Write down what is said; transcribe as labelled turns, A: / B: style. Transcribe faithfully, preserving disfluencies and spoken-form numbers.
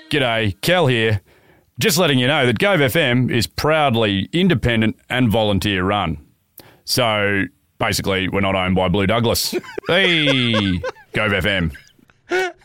A: G'day, Kel here. Just letting you know that Gove F M is proudly independent and volunteer run. So basically, we're not owned by Blue Douglas. Hey, Gove F M.